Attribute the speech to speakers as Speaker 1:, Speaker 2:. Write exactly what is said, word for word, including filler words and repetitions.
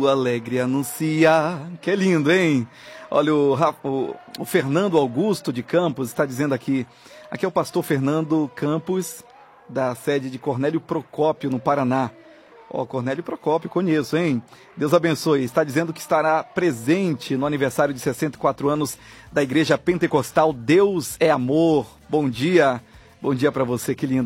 Speaker 1: O alegre anuncia. Que lindo, hein? Olha, o, Rafa, o, o Fernando Augusto de Campos está dizendo aqui. Aqui é o pastor Fernando Campos, da sede de Cornélio Procópio, no Paraná. Ó, oh, Cornélio Procópio, conheço, hein? Deus abençoe. Está dizendo que estará presente no aniversário de sessenta e quatro anos da Igreja Pentecostal Deus é Amor. Bom dia. Bom dia para você, que lindo.